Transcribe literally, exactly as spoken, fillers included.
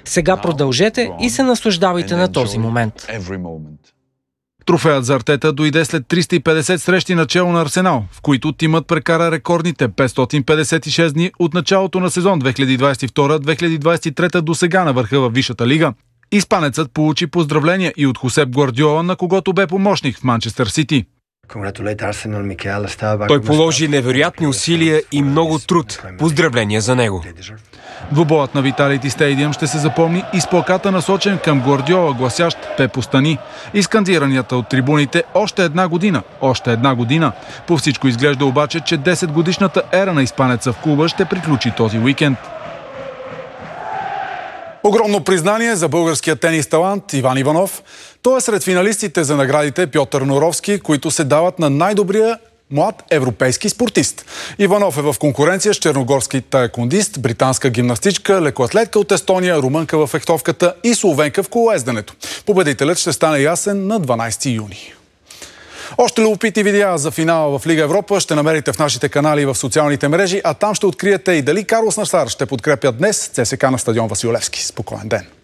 Сега продължете и се наслаждавайте на този момент. Трофеят за Артета дойде след триста и петдесет срещи начало на Арсенал, в които тимът прекара рекордните петстотин петдесет и шест дни от началото на сезон две хиляди двадесет и втора - две хиляди двадесет и трета до сега на върха във Висшата лига. Испанецът получи поздравления и от Хосеп Гвардиола, на когото бе помощник в Манчестър Сити. Той положи невероятни усилия и много труд. Поздравления за него. Двубоят на Виталити Стейдиъм ще се запомни и с плаката, насочен към Гвардиола, гласящ "Пепо стани", и скандиранията от трибуните "Още една година, още една година". По всичко изглежда обаче, че десет годишната ера на испанеца в клуба ще приключи този уикенд. Огромно признание за българския тенис талант Иван Иванов. Той е сред финалистите за наградите Пьотър Норовски, които се дават на най-добрия млад европейски спортист. Иванов е в конкуренция с черногорски таеквондист, британска гимнастичка, лекоатлетка от Естония, румънка в фехтовката и словенка в колоезденето. Победителят ще стане ясен на дванадесети юни. Още любопитни видеа за финала в Лига Европа ще намерите в нашите канали и в социалните мрежи, а там ще откриете и дали Карлос Насар ще подкрепят днес ЦСКА на стадион Васил Левски. Спокоен ден!